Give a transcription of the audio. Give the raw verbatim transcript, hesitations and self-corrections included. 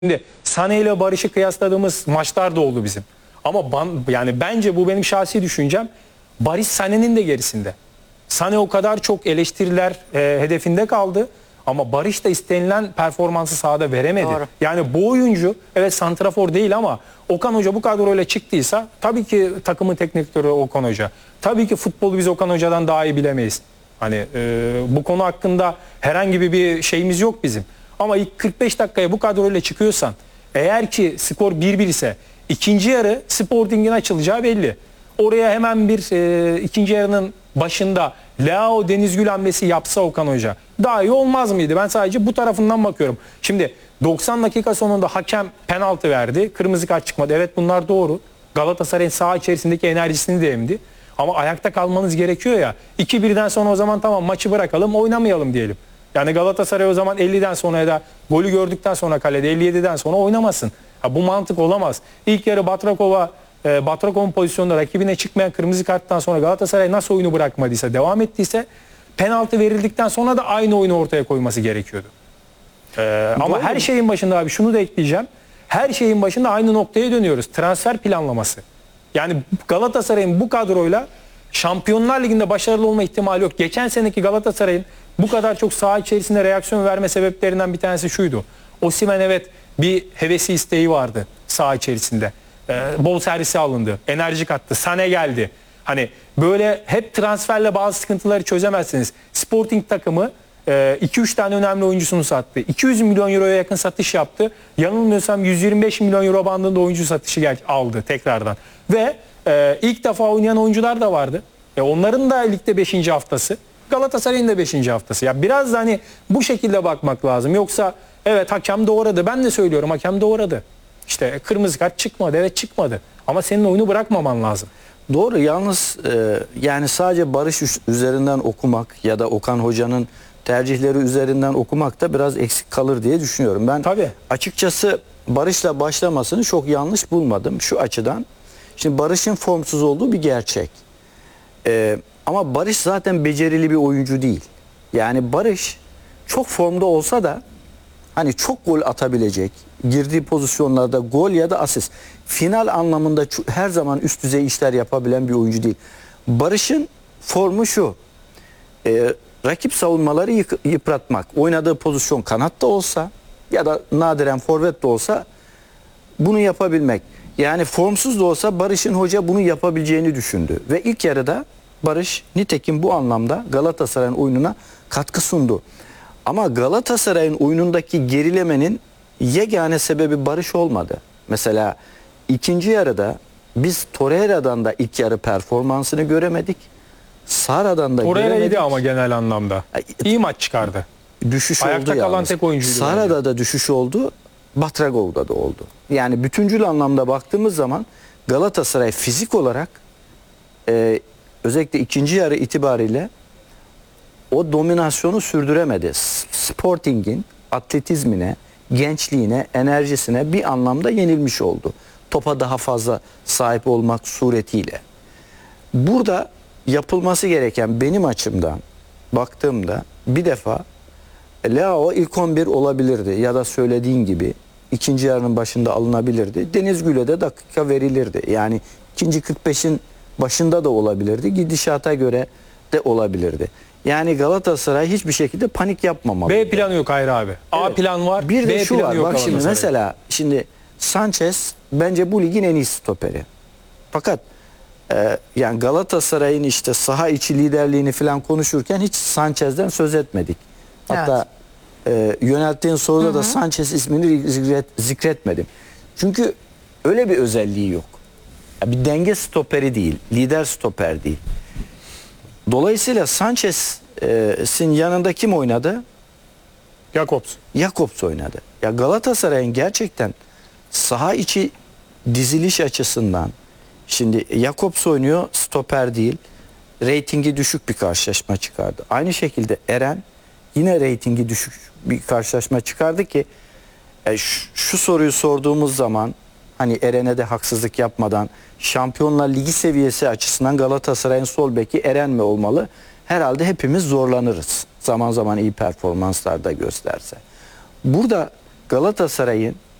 Şimdi Sané ile Barış'ı kıyasladığımız maçlar da oldu bizim. Ama ban, yani bence bu benim şahsi düşüncem. Barış Sané'nin de gerisinde. Sané o kadar çok eleştiriler e, hedefinde kaldı. Ama Barış da istenilen performansı sahada veremedi. Doğru. Yani bu oyuncu evet santrafor değil ama Okan Hoca bu kadroyla çıktıysa tabii ki takımın teknik direktörü Okan Hoca. Tabii ki futbolu biz Okan Hoca'dan daha iyi bilemeyiz. Hani e, bu konu hakkında herhangi bir şeyimiz yok bizim. Ama ilk kırk beş dakikaya bu kadroyla çıkıyorsan, eğer ki skor bir bir ise ikinci yarı Sporting'in açılacağı belli. Oraya hemen bir e, ikinci yarının başında Leao Denizgül hamlesi yapsa Okan Hoca daha iyi olmaz mıydı? Ben sadece bu tarafından bakıyorum. Şimdi doksan dakika sonunda hakem penaltı verdi. Kırmızı kart çıkmadı. Evet, bunlar doğru. Galatasaray'ın saha içerisindeki enerjisini de emdi. Ama ayakta kalmanız gerekiyor ya. iki birden sonra o zaman tamam maçı bırakalım, oynamayalım diyelim. Yani Galatasaray o zaman elliden sonra ya da golü gördükten sonra kalede elli yediden sonra oynamasın. Ha, bu mantık olamaz. İlk yarı Batrakova e, Batrakov'un pozisyonunda rakibine çıkmayan kırmızı karttan sonra Galatasaray nasıl oyunu bırakmadıysa, devam ettiyse penaltı verildikten sonra da aynı oyunu ortaya koyması gerekiyordu. Ee, ama her şeyin başında abi şunu da ekleyeceğim. Her şeyin başında aynı noktaya dönüyoruz. Transfer planlaması. Yani Galatasaray'ın bu kadroyla Şampiyonlar Ligi'nde başarılı olma ihtimali yok. Geçen seneki Galatasaray'ın bu kadar çok saha içerisinde reaksiyon verme sebeplerinden bir tanesi şuydu. Osimhen evet bir hevesi isteği vardı saha içerisinde. Ee, bol servisi alındı. Enerji kattı. Sané geldi. Hani böyle hep transferle bazı sıkıntıları çözemezsiniz. Sporting takımı iki üç tane önemli oyuncusunu sattı. iki yüz milyon euroya yakın satış yaptı. Yanılmıyorsam yüz yirmi beş milyon euro bandında oyuncu satışı aldı tekrardan. Ve e, ilk defa oynayan oyuncular da vardı. E, onların da ligde beşinci haftası. Galatasaray'ın da beşinci haftası. Ya biraz da hani bu şekilde bakmak lazım. Yoksa evet hakem doğradı. Ben de söylüyorum hakem doğradı. İşte kırmızı kart çıkmadı. Evet çıkmadı. Ama senin oyunu bırakmaman lazım. Doğru. Yalnız e, yani sadece Barış üzerinden okumak ya da Okan Hoca'nın tercihleri üzerinden okumak da biraz eksik kalır diye düşünüyorum. Ben Tabii. açıkçası Barış'la başlamasını çok yanlış bulmadım şu açıdan. Şimdi Barış'ın formsuz olduğu bir gerçek. Ee, ama Barış zaten becerili bir oyuncu değil. Yani Barış çok formda olsa da hani çok gol atabilecek, girdiği pozisyonlarda gol ya da asist, final anlamında her zaman üst düzey işler yapabilen bir oyuncu değil. Barış'ın formu şu: e, rakip savunmaları yıpratmak, oynadığı pozisyon kanatta olsa ya da nadiren forvet de olsa bunu yapabilmek. Yani formsuz da olsa Barış'ın hoca bunu yapabileceğini düşündü. Ve ilk yarıda Barış nitekim bu anlamda Galatasaray'ın oyununa katkı sundu. Ama Galatasaray'ın oyunundaki gerilemenin yegane sebebi Barış olmadı. Mesela ikinci yarıda biz Torreira'dan da ilk yarı performansını göremedik. Sara'dan da Torreira göremedik. iyiydi ama genel anlamda. İyi maç çıkardı. Düşüş Ayakta oldu kalan yalnız. tek oyuncuydu Sara'da bence. da düşüş oldu. Batragov'da da oldu. Yani bütüncül anlamda baktığımız zaman Galatasaray fizik olarak e, özellikle ikinci yarı itibariyle o dominasyonu sürdüremedi. Sporting'in atletizmine, gençliğine, enerjisine bir anlamda yenilmiş oldu. Topa daha fazla sahip olmak suretiyle. Burada yapılması gereken benim açımdan baktığımda bir defa Leao ilk on bir olabilirdi ya da söylediğin gibi ikinci yarının başında alınabilirdi. Denizgül'e de dakika verilirdi. Yani ikinci kırk beşin başında da olabilirdi. Gidişata göre de olabilirdi. Yani Galatasaray hiçbir şekilde panik yapmamalı. B planı yok Hayri abi. A Evet. plan var. Bir de B şu planı var. yok Bak şimdi Galatasaray'ın. mesela şimdi Sanchez bence bu ligin en iyi stoperi. Fakat e, yani Galatasaray'ın işte saha içi liderliğini falan konuşurken hiç Sanchez'den söz etmedik. Hatta e, yönelttiğin soruda hı hı. da Sanchez ismini zikret, zikretmedim. Çünkü öyle bir özelliği yok. Ya bir denge stoperi değil, lider stoper değil. Dolayısıyla Sanchez'in yanında kim oynadı? Jakobs. Jakobs oynadı. Ya Galatasaray'ın gerçekten saha içi diziliş açısından şimdi Jakobs oynuyor, stoper değil. Reytingi düşük bir karşılaşma çıkardı. Aynı şekilde Eren yine reytingi düşük bir karşılaşma çıkardı ki e, şu, şu soruyu sorduğumuz zaman hani Eren'e de haksızlık yapmadan Şampiyonlar Ligi seviyesi açısından Galatasaray'ın sol beki Eren mi olmalı? Herhalde hepimiz zorlanırız. Zaman zaman iyi performanslar da gösterse. Burada Galatasaray'ın